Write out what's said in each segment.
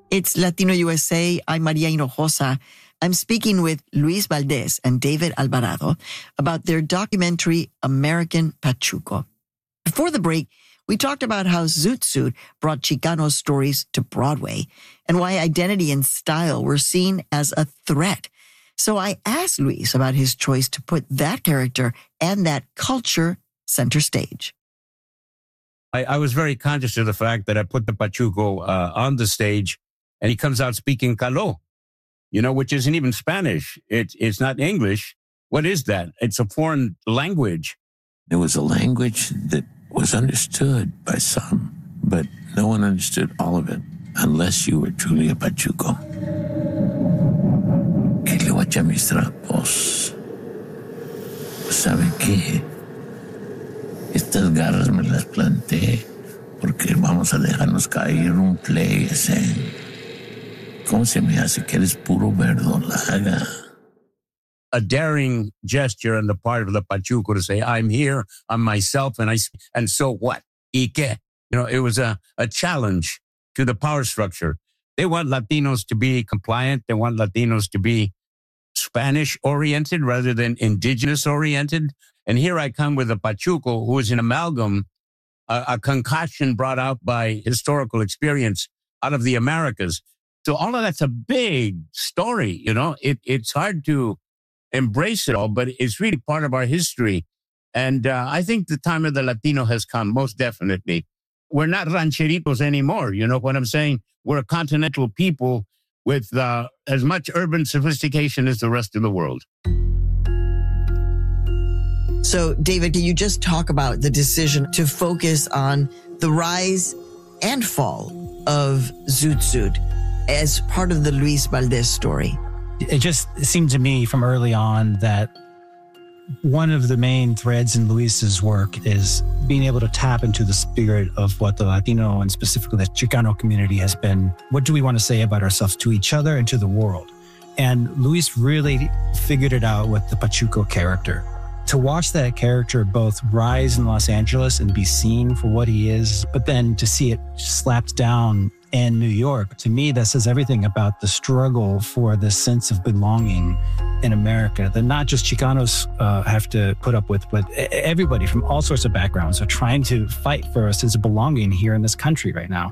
It's Latino USA. I'm Maria Hinojosa. I'm speaking with Luis Valdez and David Alvarado about their documentary, American Pachuco. Before the break, we talked about how Zoot Suit brought Chicano stories to Broadway and why identity and style were seen as a threat. So I asked Luis about his choice to put that character and that culture center stage. I was very conscious of the fact that I put the Pachuco on the stage, and he comes out speaking Caló, which isn't even Spanish. It's not English. What is that? It's a foreign language. It was a language that was understood by some, but no one understood all of it unless you were truly a Pachuco. Que le voy a echar mis trapos. ¿Sabe qué? Estas garras me las planté porque vamos a dejarnos caer un play ese. ¿Cómo se me hace que eres puro verdolaga? A daring gesture on the part of the Pachuco to say, I'm here, I'm myself, and so what? ¿Y qué? It was a challenge to the power structure. They want Latinos to be compliant. They want Latinos to be Spanish-oriented rather than indigenous-oriented. And here I come with a Pachuco who is an amalgam, a concoction brought out by historical experience out of the Americas. So all of that's a big story, It's hard to embrace it all, but it's really part of our history. And I think the time of the Latino has come, most definitely. We're not rancheritos anymore, you know what I'm saying? We're a continental people with as much urban sophistication as the rest of the world. So, David, can you just talk about the decision to focus on the rise and fall of Zoot Suit as part of the Luis Valdez story? It just seemed to me from early on that one of the main threads in Luis's work is being able to tap into the spirit of what the Latino and specifically the Chicano community has been. What do we want to say about ourselves to each other and to the world? And Luis really figured it out with the Pachuco character. To watch that character both rise in Los Angeles and be seen for what he is, but then to see it slapped down in New York, to me, that says everything about the struggle for this sense of belonging in America that not just Chicanos have to put up with, but everybody from all sorts of backgrounds are trying to fight for a sense of belonging here in this country right now.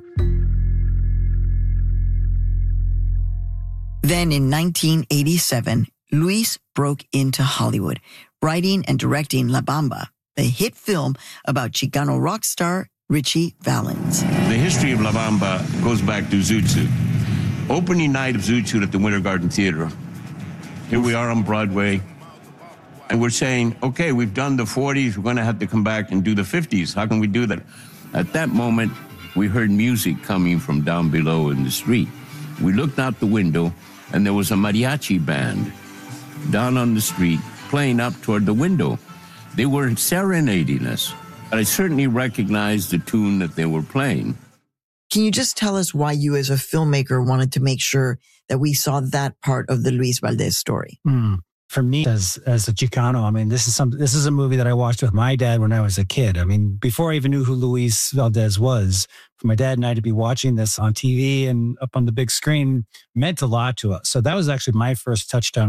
Then in 1987, Luis broke into Hollywood, writing and directing La Bamba, the hit film about Chicano rock star Richie Valens. The history of La Bamba goes back to Zoot Suit. Opening night of Zoot Suit at the Winter Garden Theater. Here we are on Broadway, and we're saying, okay, we've done the 40s, we're going to have to come back and do the 50s. How can we do that? At that moment, we heard music coming from down below in the street. We looked out the window, and there was a mariachi band down on the street playing up toward the window. They were serenading us. I certainly recognized the tune that they were playing. Can you just tell us why you as a filmmaker wanted to make sure that we saw that part of the Luis Valdez story? For me, as a Chicano, this is a movie that I watched with my dad when I was a kid. Before I even knew who Luis Valdez was, for my dad and I to be watching this on TV and up on the big screen meant a lot to us. So that was actually my first touchdown